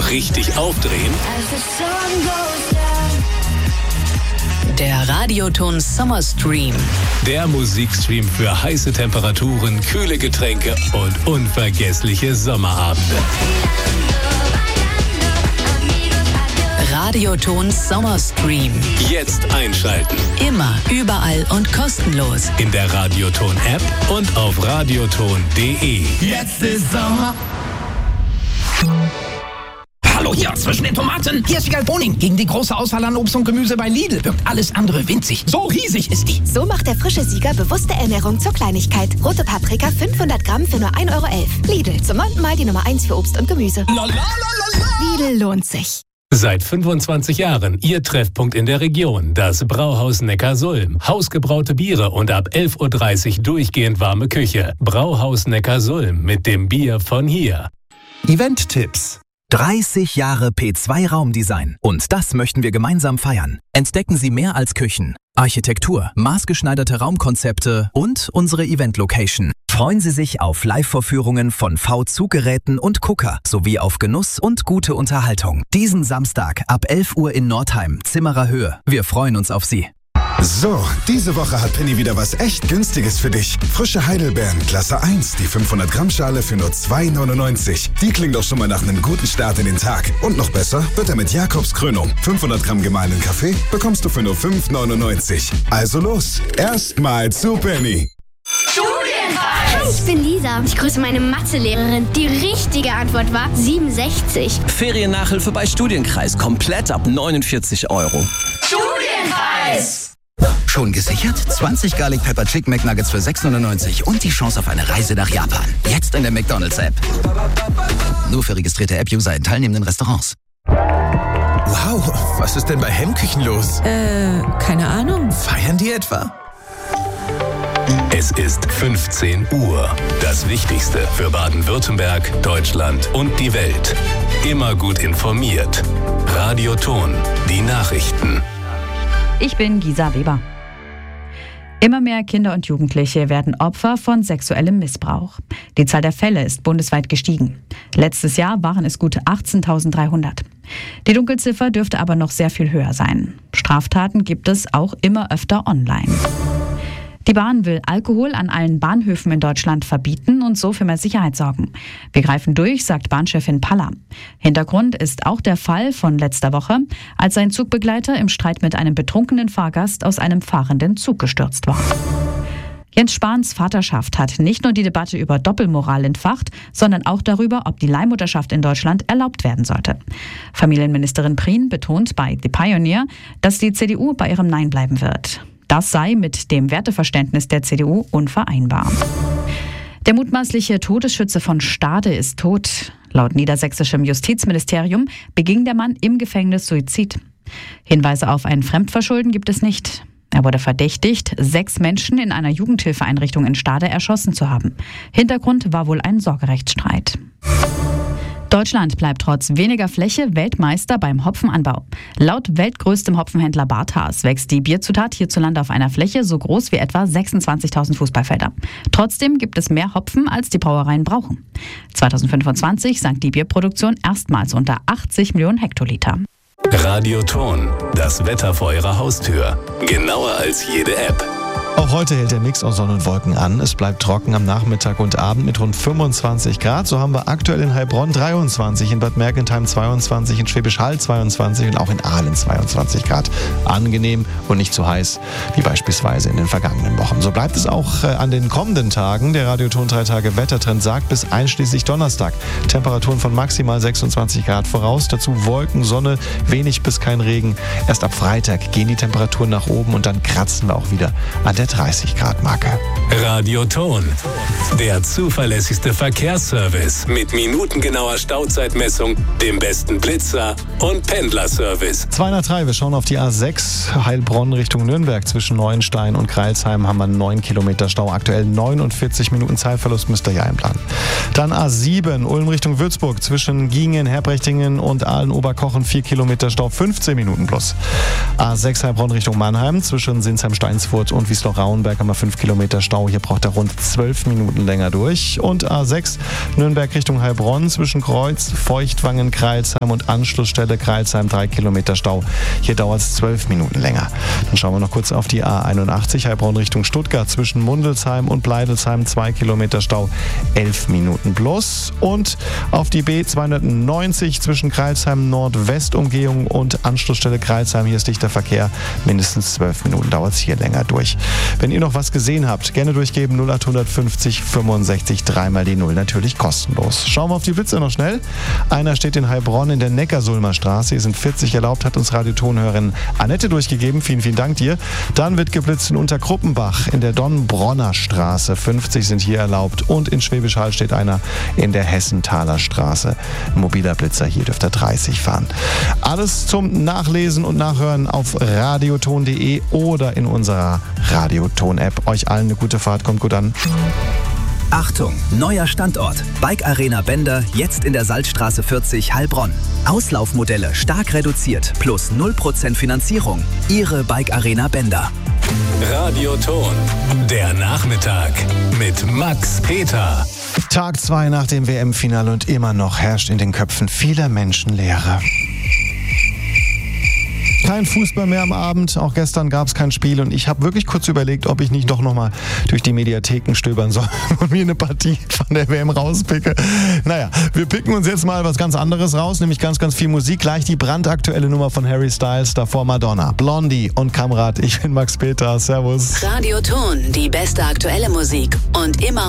richtig aufdrehen? Der Radioton Summer Stream. Der Musikstream für heiße Temperaturen, kühle Getränke und unvergessliche Sommerabende. Radioton Summer Stream. Jetzt einschalten. Immer, überall und kostenlos. In der Radioton-App und auf radioton.de. Jetzt ist Sommer. Hallo, hier zwischen den Tomaten. Hier ist die Galboning. Gegen die große Auswahl an Obst und Gemüse bei Lidl wirkt alles andere winzig. So riesig ist die. So macht der frische Sieger bewusste Ernährung zur Kleinigkeit. Rote Paprika 500 Gramm für nur 1,11 €. Lidl, zum 9. Mal die Nummer 1 für Obst und Gemüse. Lidl lohnt sich. Seit 25 Jahren Ihr Treffpunkt in der Region, das Brauhaus Neckarsulm. Hausgebraute Biere und ab 11:30 Uhr durchgehend warme Küche. Brauhaus Neckarsulm mit dem Bier von hier. Event-Tipps. 30 Jahre P2 Raumdesign. Und das möchten wir gemeinsam feiern. Entdecken Sie mehr als Küchen, Architektur, maßgeschneiderte Raumkonzepte und unsere Event-Location. Freuen Sie sich auf Live-Vorführungen von V-Zuggeräten und Gucker sowie auf Genuss und gute Unterhaltung. Diesen Samstag ab 11 Uhr in Nordheim, Zimmerer Höhe. Wir freuen uns auf Sie. So, diese Woche hat Penny wieder was echt Günstiges für dich. Frische Heidelbeeren, Klasse 1, die 500 Gramm Schale für nur 2,99. Die klingt doch schon mal nach einem guten Start in den Tag. Und noch besser wird er mit Jakobs Krönung. 500 Gramm gemahlenen Kaffee bekommst du für nur 5,99. Also los, erstmal zu Penny. Hi, ich bin Lisa. Ich grüße meine Mathelehrerin. Die richtige Antwort war 67. Feriennachhilfe bei Studienkreis. Komplett ab 49 €. Studienkreis! Schon gesichert? 20 Garlic Pepper Chicken McNuggets für 6,99 € und die Chance auf eine Reise nach Japan. Jetzt in der McDonald's-App. Nur für registrierte App-User in teilnehmenden Restaurants. Wow, was ist denn bei Hemmküchen los? Keine Ahnung. Feiern die etwa? Es ist 15 Uhr. Das Wichtigste für Baden-Württemberg, Deutschland und die Welt. Immer gut informiert. Radioton, die Nachrichten. Ich bin Gisa Weber. Immer mehr Kinder und Jugendliche werden Opfer von sexuellem Missbrauch. Die Zahl der Fälle ist bundesweit gestiegen. Letztes Jahr waren es gut 18.300. Die Dunkelziffer dürfte aber noch sehr viel höher sein. Straftaten gibt es auch immer öfter online. Die Bahn will Alkohol an allen Bahnhöfen in Deutschland verbieten und so für mehr Sicherheit sorgen. Wir greifen durch, sagt Bahnchefin Palla. Hintergrund ist auch der Fall von letzter Woche, als ein Zugbegleiter im Streit mit einem betrunkenen Fahrgast aus einem fahrenden Zug gestürzt war. Jens Spahns Vaterschaft hat nicht nur die Debatte über Doppelmoral entfacht, sondern auch darüber, ob die Leihmutterschaft in Deutschland erlaubt werden sollte. Familienministerin Prien betont bei The Pioneer, dass die CDU bei ihrem Nein bleiben wird. Das sei mit dem Werteverständnis der CDU unvereinbar. Der mutmaßliche Todesschütze von Stade ist tot. Laut niedersächsischem Justizministerium beging der Mann im Gefängnis Suizid. Hinweise auf ein Fremdverschulden gibt es nicht. Er wurde verdächtigt, 6 Menschen in einer Jugendhilfeeinrichtung in Stade erschossen zu haben. Hintergrund war wohl ein Sorgerechtsstreit. Deutschland bleibt trotz weniger Fläche Weltmeister beim Hopfenanbau. Laut weltgrößtem Hopfenhändler Barthaus wächst die Bierzutat hierzulande auf einer Fläche so groß wie etwa 26.000 Fußballfelder. Trotzdem gibt es mehr Hopfen, als die Brauereien brauchen. 2025 sank die Bierproduktion erstmals unter 80 Millionen Hektoliter. Radioton, das Wetter vor Ihrer Haustür. Genauer als jede App. Auch heute hält der Mix aus Sonne und Wolken an. Es bleibt trocken am Nachmittag und Abend mit rund 25 Grad. So haben wir aktuell in Heilbronn 23, in Bad Mergentheim 22, in Schwäbisch Hall 22 und auch in Aalen 22 Grad. Angenehm und nicht zu heiß, wie beispielsweise in den vergangenen Wochen. So bleibt es auch an den kommenden Tagen. Der Radioton 3-Tage-Wettertrend sagt bis einschließlich Donnerstag Temperaturen von maximal 26 Grad voraus. Dazu Wolken, Sonne, wenig bis kein Regen. Erst ab Freitag gehen die Temperaturen nach oben und dann kratzen wir auch wieder an der 30-Grad-Marke. Radioton, der zuverlässigste Verkehrsservice mit minutengenauer Stauzeitmessung, dem besten Blitzer und Pendlerservice. 2 nach 3, wir schauen auf die A6 Heilbronn Richtung Nürnberg. Zwischen Neuenstein und Greilsheim haben wir 9 Kilometer Stau. Aktuell 49 Minuten Zeitverlust müsst ihr ja einplanen. Dann A7 Ulm Richtung Würzburg. Zwischen Giengen, Herbrechtingen und Aalen-Oberkochen 4 Kilometer Stau, 15 Minuten plus. A6 Heilbronn Richtung Mannheim. Zwischen Sinsheim-Steinsfurt und Wiesloch Rauenberg haben wir 5 Kilometer Stau. Hier braucht er rund 12 Minuten länger durch. Und A6 Nürnberg Richtung Heilbronn zwischen Kreuz, Feuchtwangen, Crailsheim und Anschlussstelle Crailsheim 3 Kilometer Stau. Hier dauert es 12 Minuten länger. Dann schauen wir noch kurz auf die A81 Heilbronn Richtung Stuttgart zwischen Mundelsheim und Bleidelsheim 2 Kilometer Stau, 11 Minuten plus. Und auf die B290 zwischen Crailsheim Nordwestumgehung und Anschlussstelle Crailsheim, hier ist dichter Verkehr, mindestens 12 Minuten dauert es hier länger durch. Wenn ihr noch was gesehen habt, gerne durchgeben 0850 65 3 die 0, natürlich kostenlos. Schauen wir auf die Blitze noch schnell. Einer steht in Heilbronn in der Neckarsulmer Straße, hier sind 40 erlaubt, hat uns Radiotonhörerin Annette durchgegeben, vielen, vielen Dank dir. Dann wird geblitzt in Unterkruppenbach in der Donnbronner Straße, 50 sind hier erlaubt und in Schwäbisch Hall steht einer in der Hessenthaler Straße. Ein mobiler Blitzer, hier dürft ihr 30 fahren. Alles zum Nachlesen und Nachhören auf radioton.de oder in unserer Radioton-App. Euch allen eine gute Fahrt, kommt gut an. Achtung, neuer Standort. Bike Arena Bender, jetzt in der Salzstraße 40 Heilbronn. Auslaufmodelle stark reduziert, plus 0% Finanzierung. Ihre Bike Arena Bender. Radioton, der Nachmittag mit Max Peter. Tag 2 nach dem WM-Finale und immer noch herrscht in den Köpfen vieler Menschen Leere. Kein Fußball mehr am Abend, auch gestern gab es kein Spiel und ich habe wirklich kurz überlegt, ob ich nicht doch nochmal durch die Mediatheken stöbern soll und mir eine Partie von der WM rauspicke. Naja, wir picken uns jetzt mal was ganz anderes raus, nämlich ganz, ganz viel Musik. Gleich die brandaktuelle Nummer von Harry Styles, davor Madonna, Blondie und Kamrat. Ich bin Max Peter, servus. Radioton, die beste aktuelle Musik und immer